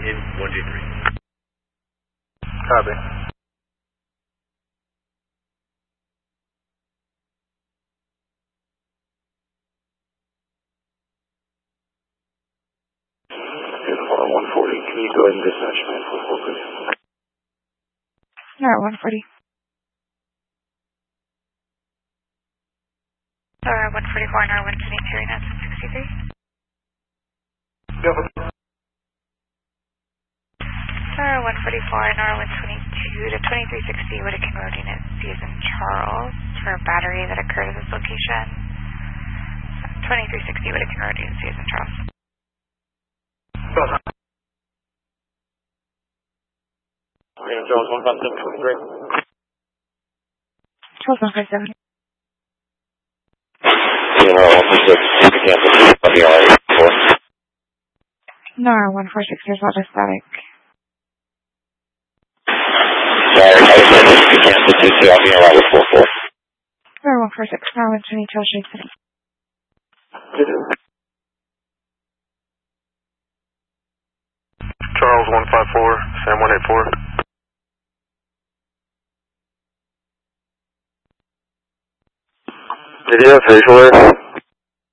in 123. Copy. Uniform 140, can you go ahead and dispatch man 44, please? Alright, 140. Alright, 144 and our 122 right now, 63. Alright, 144 and our 122 to 2360 Whittakin Road Unit C as in Charles for a battery that occurred at this location. 2360 Whittakin Road Unit C as in Charles. Charles 157, 23. Charles 157. No, 146, there's not a static. Sorry, I was going to cancel 22, I'll be around with 44. Sorry, 146, now 122, Street City. Charles 154, Sam 184. Did you have facial there?